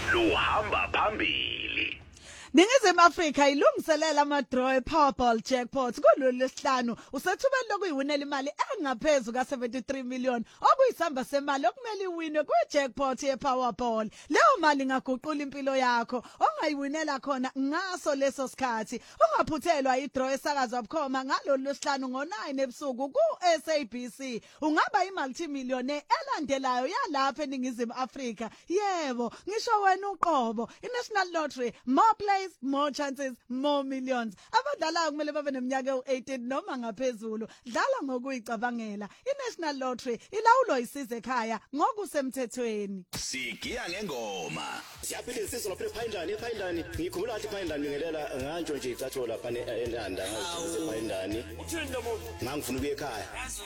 luhamba phambili. Ningizimu Afrika ilungiselela ama-draw Powerball jackpot kulolu lesihlanu usethubeni lokuyiwinela imali engaphezulu ka-73 million okuyisamba semali okumele iwinwe kwi-jackpot ye-Powerball. Leyo mali ingaguqula impilo yakho ongayiwinela khona ngaso leso sikhathi. Ungaphuthelwa i-draw esakazwa bukhoma ngalolu lesihlanu ngo-9 ebusuku ku-SABC. Ungaba i-multimillionaire elandelayo yalapha eNingizimu Afrika. Yebo, ngisho wena uqobo. I-National Lottery, more plays, more chances, more millions. Abadlalayo kumele babe neminyaka ewu-18 noma ngaphezulu. Dlala ngokuyicabangela. I-National Lottery ilawulwa isize ekhaya ngokusemthethweni. Sigiya ngengoma. Siyaphila isizwe lapha ePhayindani. Ngikhumbula ukuthi ePhayindani ngingelela ngantsho nje icatho lapha eNanda ePhayindani. Ngangifuna ukuya ekhaya.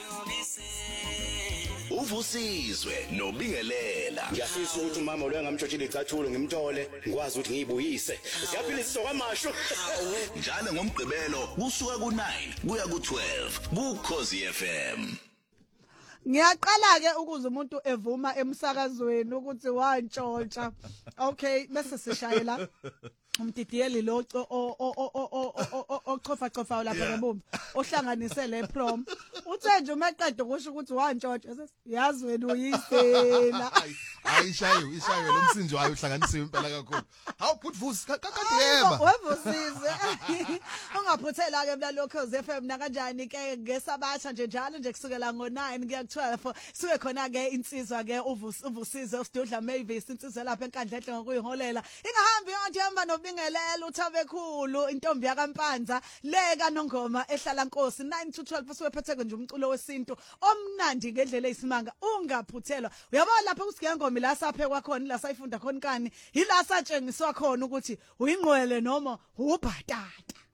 Uvusizwe nobingelela. Ngiyafisa ukuthi umama lo engamtshotshile icathulo ngimthole ngikwazi ukuthi ngiyibuyise. Siyaphila isizwe kwamasho. Njalo ngomgqibelo kusuka ku9 kuya ku12 kuKhosi FM. Ngiyaqala ke ukuze umuntu evuma emsakazweni ukuthi wantshontsha. Okay, bese sishayela umdidiyeli lo ochofa lapha ngebumba ohlanganise le prom. Uthe nje umeqeda ukusho ukuthi wantshontsha yazi wena uyisela. Ayishayo lo msinjo wayo uhlanganisiwe impela kakhulu. Hawu butvusi kakade yeba. Wevusize. Ungaphuthela ke mla Khosi FM na kanjani ke ngesabatha nje njalo nje kusukela ngo9 kuya ku12 siwe khona ke insizwa ke uvusize uSidudla Mavis insizwa lapha enkandlehle ngokuyiholela. Ingahambi yonke ihamba nobingelela uthabekhulu intombi yakampanza leka nongoma ehlala Nkosi 9 to 12 siwephethe nje umculo wesintu omnandi ngendlela eyisimanga ungaphuthelwa. Uyabona lapha kusigengoma la saphekwa khona la sayifunda khona kani ila satshengiswa khona ukuthi uyingqwele noma ubhatata.